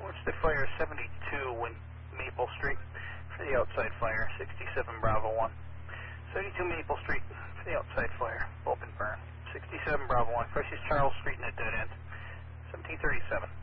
What's the fire 72 Maple Street for the outside fire, 67 Bravo 1. 72 Maple Street for the outside fire, open burn. 67 Bravo 1, Precious Charles Street in a dead end, 1737.